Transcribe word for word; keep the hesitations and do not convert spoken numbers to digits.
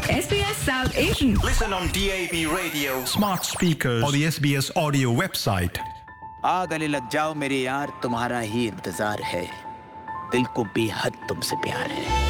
S B S South Asian. Listen on D A B radio, smart speakers, or the S B S audio website. आ गले लग जाओ मेरे यार, तुम्हारा ही इंतजार है, दिल को बेहद तुमसे प्यार है.